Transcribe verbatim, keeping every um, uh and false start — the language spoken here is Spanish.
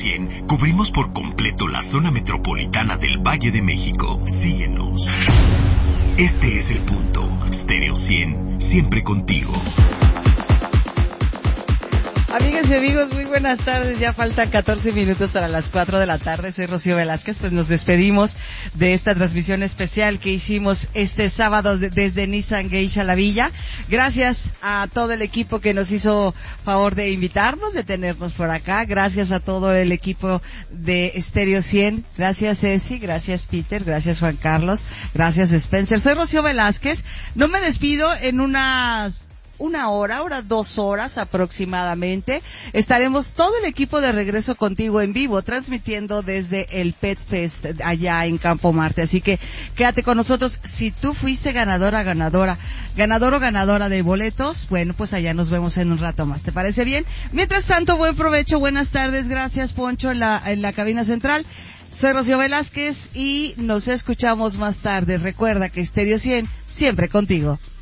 cien cubrimos por completo la zona metropolitana del Valle de México. Síguenos. Este es el punto. Stereo cien, siempre contigo. Amigas y amigos, muy buenas tardes. Ya faltan catorce minutos para las cuatro de la tarde. Soy Rocío Velázquez. Pues nos despedimos de esta transmisión especial que hicimos este sábado de, desde Nissan Geisha La Villa. Gracias a todo el equipo que nos hizo favor de invitarnos, de tenernos por acá. Gracias a todo el equipo de Stereo cien. Gracias Ceci, gracias Peter, gracias Juan Carlos, gracias Spencer. Soy Rocío Velázquez. No me despido en unas una hora, ahora dos horas aproximadamente. Estaremos todo el equipo de regreso contigo en vivo, transmitiendo desde el Pet Fest allá en Campo Marte. Así que quédate con nosotros. Si tú fuiste ganadora, ganadora, ganador o ganadora de boletos, bueno, pues allá nos vemos en un rato más. ¿Te parece bien? Mientras tanto, buen provecho, buenas tardes. Gracias, Poncho, en la, en la cabina central. Soy Rocío Velázquez y nos escuchamos más tarde. Recuerda que Stereo cien, siempre contigo.